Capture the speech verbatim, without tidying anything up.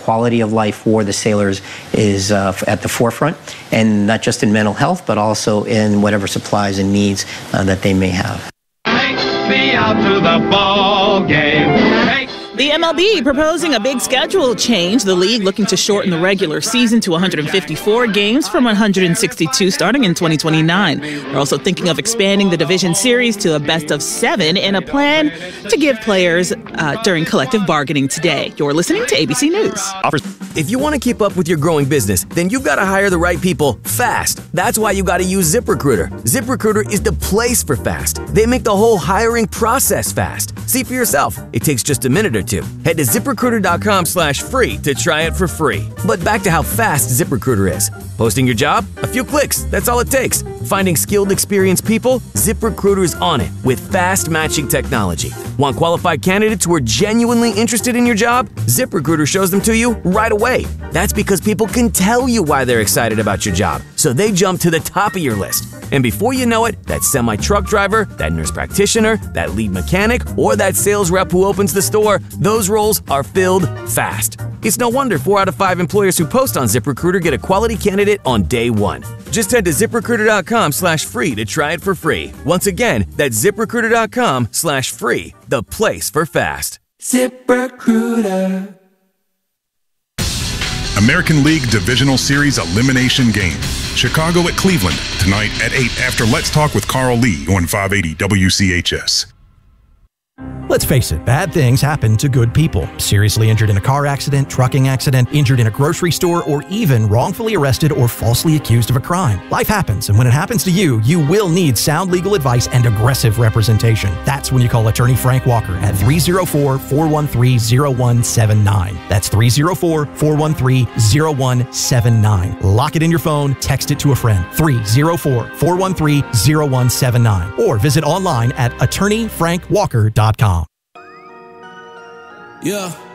quality of life for the sailors is uh, at the forefront, and not just in mental health, but also in whatever supplies and needs uh, that they may have. Take me out to the ball game. Take The M L B proposing a big schedule change. The league looking to shorten the regular season to one hundred fifty-four games from one hundred sixty-two starting in twenty twenty-nine. They're also thinking of expanding the division series to a best of seven in a plan to give players uh, during collective bargaining today. You're listening to A B C News. If you want to keep up with your growing business, then you've got to hire the right people fast. That's why you got to use ZipRecruiter. ZipRecruiter is the place for fast. They make the whole hiring process fast. See for yourself. It takes just a minute or two. Head to ZipRecruiter.com slash free to try it for free. But back to how fast ZipRecruiter is. Posting your job? A few clicks. That's all it takes. Finding skilled, experienced people? ZipRecruiter is on it with fast matching technology. Want qualified candidates who are genuinely interested in your job? ZipRecruiter shows them to you right away. That's because people can tell you why they're excited about your job, so they jump to the top of your list. And before you know it, that semi-truck driver, that nurse practitioner, that lead mechanic, or that sales rep who opens the store, those roles are filled fast. It's no wonder four out of five employers who post on ZipRecruiter get a quality candidate on day one. Just head to ZipRecruiter.com slash free to try it for free. Once again, that's ZipRecruiter.com slash free, the place for fast. ZipRecruiter. American League Divisional Series Elimination Game. Chicago at Cleveland tonight at eight after Let's Talk with Carl Lee on five eighty W C H S. Let's face it, bad things happen to good people. Seriously injured in a car accident, trucking accident, injured in a grocery store, or even wrongfully arrested or falsely accused of a crime. Life happens, and when it happens to you, you will need sound legal advice and aggressive representation. That's when you call attorney Frank Walker at three oh four, four one three, oh one seven nine. That's three oh four, four one three, oh one seven nine. Lock it in your phone, text it to a friend. three oh four, four one three, oh one seven nine. Or visit online at attorney frank walker dot com. Yeah.